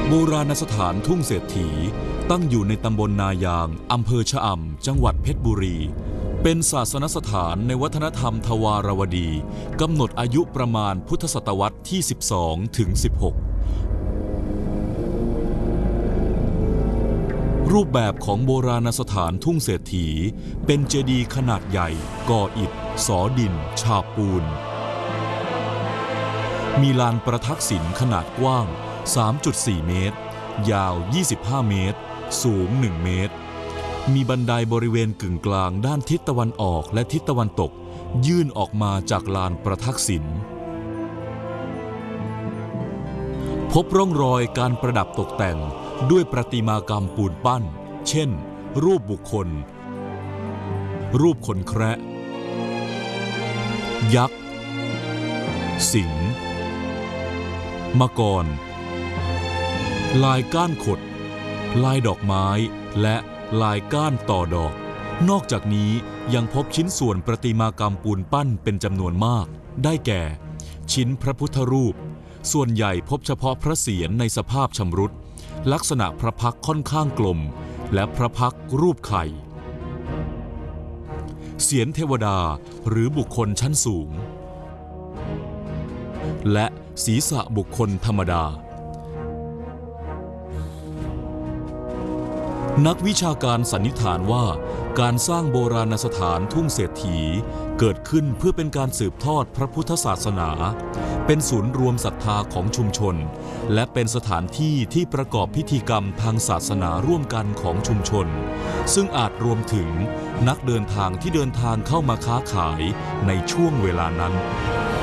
โบราณสถานทุ่งเศรษฐีตั้งอยู่ในตำบลนายางอำเภอชะอำจังหวัดเพชรบุรีเป็นศาสนสถานในวัฒนธรรมทวารวดีกำหนดอายุประมาณพุทธศตวรรษที่ 12 ถึง 16 รูปแบบของโบราณสถานทุ่งเศรษฐีเป็นเจดีย์ขนาดใหญ่ก่ออิฐสอดินฉาบปูนมีลานประทักษิณขนาดกว้าง 3.4 เมตรยาว 25 เมตรสูง 1 เมตรมีบันไดบริเวณกึ่งกลางด้านทิศตะวันออกและทิศตะวันตกยื่นออกมาจากลานประทักษิณพบร่องรอยการประดับตกแต่งด้วยประติมากรรมปูนปั้นเช่นรูปบุคคลรูปคนแคระยักษ์สิงห์มังกรลายก้านขดลายดอกไม้และลายก้านต่อดอกนอกจากนี้ยังพบชิ้นส่วนประติมากรรมปูนปั้นเป็นจำนวนมากได้แก่ชิ้นพระพุทธรูปส่วนใหญ่พบเฉพาะพระเศียรในสภาพชำรุดลักษณะพระพักตร์ค่อนข้างกลมและพระพักตร์รูปไข่เศียรเทวดาหรือบุคคลชั้นสูงและศีรษะบุคคลธรรมดานักวิชาการสันนิษฐานว่าการสร้างโบราณสถานทุ่งเศรษฐีเกิดขึ้นเพื่อเป็นการสืบทอดพระพุทธศาสนาเป็นศูนย์รวมศรัทธาของชุมชนและเป็นสถานที่ที่ประกอบพิธีกรรมทางศาสนาร่วมกันของชุมชนซึ่งอาจรวมถึงนักเดินทางที่เดินทางเข้ามาค้าขายในช่วงเวลานั้น